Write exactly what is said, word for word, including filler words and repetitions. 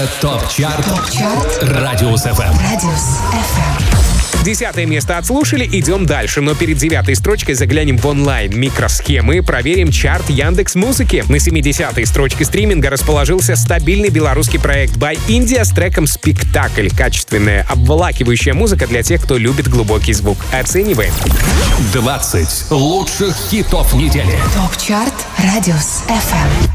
ТОП-чарт ТОП-чарт Радиус эф эм. Радиус эф эм. Десятое место отслушали, идем дальше. Но перед девятой строчкой заглянем в онлайн микросхемы, проверим чарт Яндекс.Музыки. На семидесятой строчке стриминга расположился стабильный белорусский проект by India с треком «Спектакль». Качественная, обволакивающая музыка для тех, кто любит глубокий звук. Оцениваем. двадцать лучших хитов недели. ТОП-чарт Радиус эф эм.